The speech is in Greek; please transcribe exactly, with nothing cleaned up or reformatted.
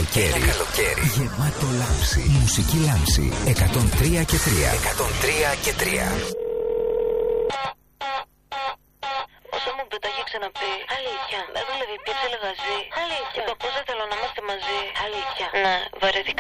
καλοκαίρι. Ένα καλοκαίρι γεμάτο λάμψη. Μουσική λάμψη. εκατόν τρία και τρία. εκατόν τρία και τρία. Όσο μου πει, το έχει ξαναπεί. Αλήθεια. Δεν δουλεύει, πιέψε λεγαζί. Αλήθεια. Είπα πως δεν θέλω να είμαστε μαζί. Αλήθεια. Ναι, βαρέθηκα.